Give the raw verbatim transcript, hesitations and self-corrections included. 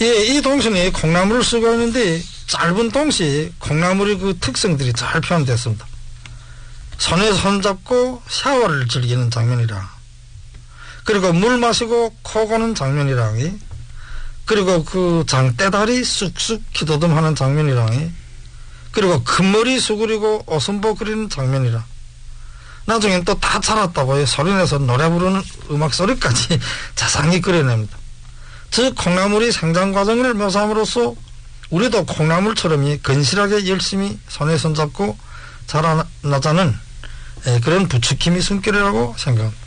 예, 이 동선이 콩나물을 쓰고 있는데 짧은 동시 콩나물의 그 특성들이 잘 표현됐습니다. 손에 손잡고 샤워를 즐기는 장면이라, 그리고 물 마시고 코 고는 장면이라, 그리고 그 장대다리 쑥쑥 기도듬하는 장면이라, 그리고 큰 머리 수그리고 오순보 그리는 장면이라, 나중엔 또 다 자랐다고 소리내서 노래 부르는 음악 소리까지 자상히 그려냅니다. 즉 콩나물이 생장 과정을 묘사함으로써 우리도 콩나물처럼 건실하게 열심히 손에 손잡고 자라나자는 그런 부추김이 숨결이라고 생각합니다.